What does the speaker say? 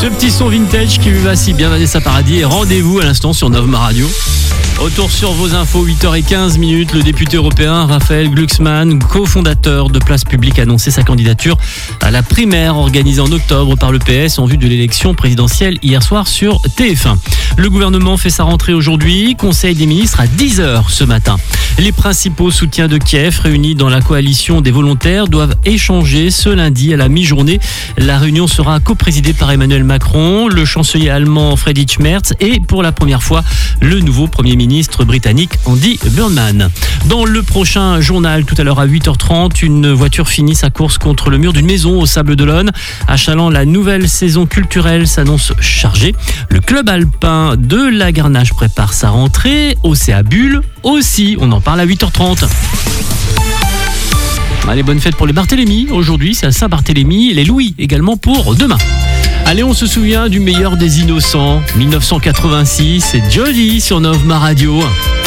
Ce petit son vintage qui lui va si bien, Vanessa Paradis. Et rendez-vous à l'instant sur Novma Radio. Retour sur vos infos, 8h15. Le député européen Raphaël Glucksmann, cofondateur de Place Publique, a annoncé sa candidature à la primaire organisée en octobre par le PS en vue de l'élection présidentielle hier soir sur TF1. Le gouvernement fait sa rentrée aujourd'hui, conseil des ministres à 10h ce matin. Les principaux soutiens de Kiev réunis dans la coalition des volontaires doivent échanger ce lundi à la mi-journée. La réunion sera coprésidée par Emmanuel Macron, le chancelier allemand Friedrich Merz et pour la première fois le nouveau Premier ministre britannique Andy Burnham. Dans le prochain journal, tout à l'heure à 8h30, une voiture finit sa course contre le mur d'une maison au Sables-d'Olonne. À Châlons, la nouvelle saison culturelle s'annonce chargée. Le club alpin de la Garnache prépare sa rentrée. Océa Bulle aussi, on en parle à 8h30. Allez, bonne fête pour les Barthélemy. Aujourd'hui, c'est à Saint-Barthélemy et les Louis également pour demain. Allez, on se souvient du meilleur des innocents. 1986, c'est Jolly sur Novma Radio.